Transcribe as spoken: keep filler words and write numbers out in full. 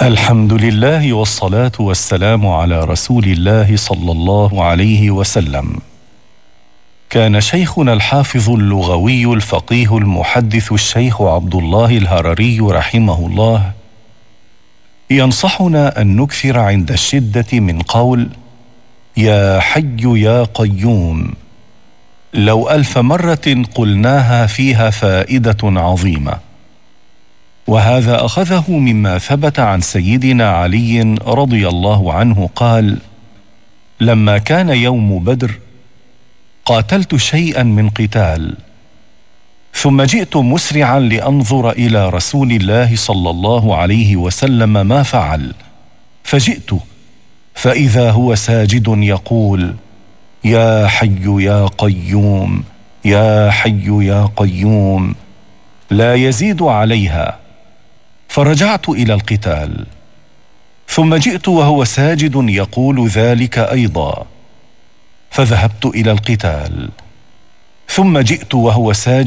الحمد لله والصلاة والسلام على رسول الله صلى الله عليه وسلم. كان شيخنا الحافظ اللغوي الفقيه المحدث الشيخ عبد الله الهرري رحمه الله ينصحنا أن نكثر عند الشدة من قول يا حي يا قيوم، لو ألف مرة قلناها فيها فائدة عظيمة. وهذا أخذه مما ثبت عن سيدنا علي رضي الله عنه قال: لما كان يوم بدر قاتلت شيئا من قتال، ثم جئت مسرعا لأنظر إلى رسول الله صلى الله عليه وسلم ما فعل، فجئت فإذا هو ساجد يقول يا حي يا قيوم يا حي يا قيوم، لا يزيد عليها. فرجعت إلى القتال، ثم جئت وهو ساجد يقول ذلك أيضا، فذهبت إلى القتال، ثم جئت وهو ساجد